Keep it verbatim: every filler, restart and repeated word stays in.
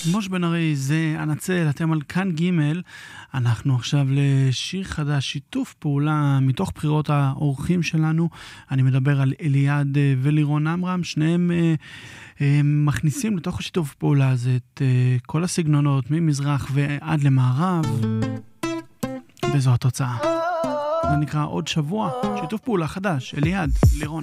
מוש בן ארי, זה הנצל, אתם על כאן ג'. אנחנו עכשיו לשיר חדש, שיתוף פעולה מתוך בחירות האורחים שלנו. אני מדבר על אליעד ולירון אמרם, שניהם אה, אה, מכניסים לתוך השיתוף פעולה הזה את אה, כל הסגנונות, ממזרח ועד למערב. וזו התוצאה. זה נקרא עוד שבוע, שיתוף פעולה חדש, אליעד, לירון.